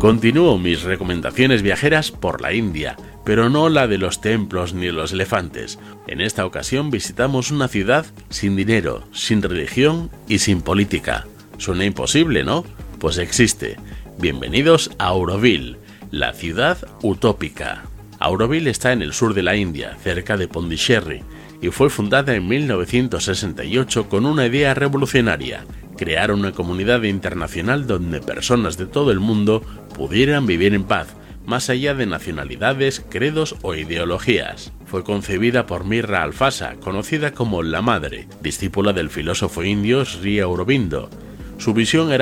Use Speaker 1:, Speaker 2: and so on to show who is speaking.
Speaker 1: Continúo mis recomendaciones viajeras por la India, pero no la de los templos ni los elefantes. En esta ocasión visitamos una ciudad sin dinero, sin religión y sin política. Suena imposible, ¿no? Pues existe. Bienvenidos a Auroville, la ciudad utópica. Auroville está en el sur de la India, cerca de Pondicherry, y fue fundada en 1968 con una idea revolucionaria: crear una comunidad internacional donde personas de todo el mundo pudieran vivir en paz, más allá de nacionalidades, credos o ideologías. Fue concebida por Mirra Alfasa, conocida como la Madre, discípula del filósofo indio Sri Aurobindo. Su visión era